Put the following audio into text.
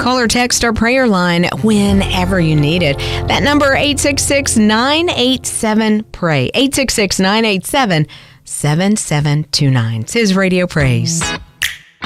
call or text our prayer line whenever you need it. That number, 866-987-PRAY. 866-987-7729. Sis Radio Praise.